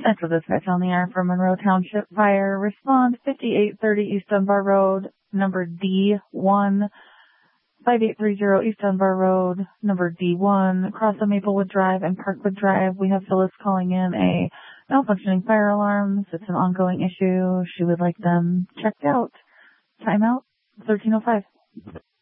Central Dispatch on the air from Monroe Township Fire. Respond 5830 East Dunbar Road, number D1. 5830 East Dunbar Road, number D1, across the Maplewood Drive and Parkwood Drive. We have Phyllis calling in a malfunctioning fire alarms. It's an ongoing issue. She would like them checked out. Timeout 1305.